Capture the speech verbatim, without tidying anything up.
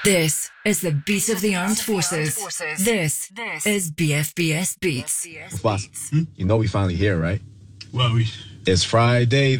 This is the beat of the armed forces. This is B F B S Beats. Boss, you know we finally here, right? Well, we... It's Friday.